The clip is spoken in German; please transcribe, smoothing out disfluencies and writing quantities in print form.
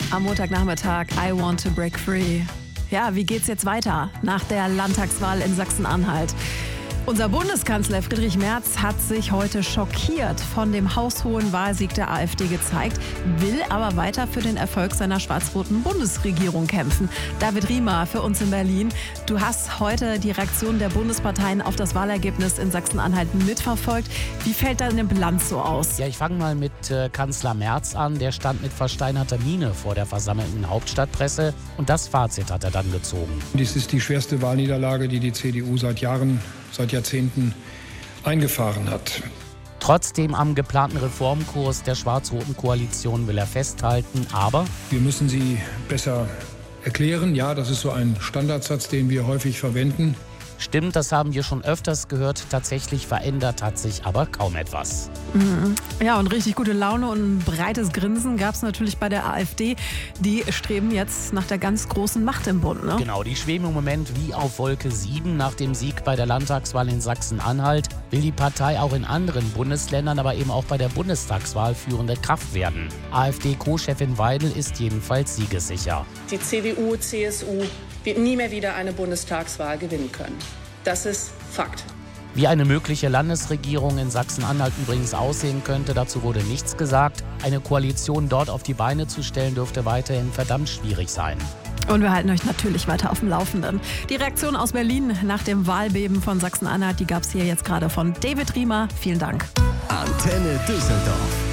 Am Montagnachmittag, I Want to Break Free. Ja, wie geht's jetzt weiter nach der Landtagswahl in Sachsen-Anhalt? Unser Bundeskanzler Friedrich Merz hat sich heute schockiert von dem haushohen Wahlsieg der AfD gezeigt, will aber weiter für den Erfolg seiner schwarz-roten Bundesregierung kämpfen. David Riemer für uns in Berlin. Du hast heute die Reaktion der Bundesparteien auf das Wahlergebnis in Sachsen-Anhalt mitverfolgt. Wie fällt deine Bilanz so aus? Ja, ich fange mal mit Kanzler Merz an. Der stand mit versteinerter Miene vor der versammelten Hauptstadtpresse. Und das Fazit hat er dann gezogen. Dies ist die schwerste Wahlniederlage, die die CDU seit Jahrzehnten eingefahren hat. Trotzdem am geplanten Reformkurs der schwarz-roten Koalition will er festhalten, aber Wir müssen sie besser erklären. Ja, das ist so ein Standardsatz, den wir häufig verwenden. stimmt, das haben wir schon öfters gehört, tatsächlich verändert hat sich aber kaum etwas. Ja, und richtig gute Laune und ein breites Grinsen gab es natürlich bei der AfD. Die streben jetzt nach der ganz großen Macht im Bund, ne? Genau, die schweben im Moment wie auf Wolke 7. Nach dem Sieg bei der Landtagswahl in Sachsen-Anhalt will die Partei auch in anderen Bundesländern, aber eben auch bei der Bundestagswahl führende Kraft werden. AfD-Co-Chefin Weidel ist jedenfalls siegessicher. Die CDU, CSU wird nie mehr wieder eine Bundestagswahl gewinnen können. Das ist Fakt. Wie eine mögliche Landesregierung in Sachsen-Anhalt übrigens aussehen könnte, dazu wurde nichts gesagt. Eine Koalition dort auf die Beine zu stellen, dürfte weiterhin verdammt schwierig sein. Und wir halten euch natürlich weiter auf dem Laufenden. Die Reaktion aus Berlin nach dem Wahlbeben von Sachsen-Anhalt, die gab es hier jetzt gerade von David Riemer. Vielen Dank. Antenne Düsseldorf.